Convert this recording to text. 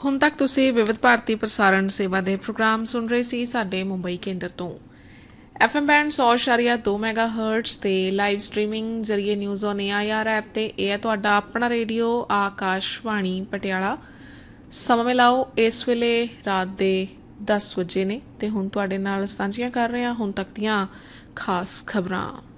ਹੁਣ ਤੱਕ ਤੁਸੀਂ ਵਿਵਿਧ ਭਾਰਤੀ ਪ੍ਰਸਾਰਣ ਸੇਵਾ ਦੇ ਪ੍ਰੋਗਰਾਮ ਸੁਣ ਰਹੇ ਸੀ ਸਾਡੇ ਮੁੰਬਈ ਕੇਂਦਰ ਤੋਂ। FM ਬੈਂਡ 100.2 ਮੈਗਾਹਰਟਜ਼ ਤੇ ਲਾਈਵ ਸਟ੍ਰੀਮਿੰਗ ਜ਼ਰੀਏ ਨਿਊਜ਼ ਔਨ AIR ਐਪ ਤੇ ਇਹ ਹੈ ਤੁਹਾਡਾ ਆਪਣਾ ਰੇਡੀਓ ਆਕਾਸ਼ਵਾਣੀ ਪਟਿਆਲਾ। ਸਮਾਂ ਮਿਲਾਓ, ਇਸ ਵੇਲੇ ਰਾਤ ਦੇ 10 ਵਜੇ ਨੇ ਤੇ ਹੁਣ ਤੁਹਾਡੇ ਨਾਲ ਸਾਂਝੀਆਂ ਕਰ ਰਹੇ ਹਾਂ ਹੁਣ ਤੱਕ ਦੀਆਂ ਖਾਸ ਖਬਰਾਂ।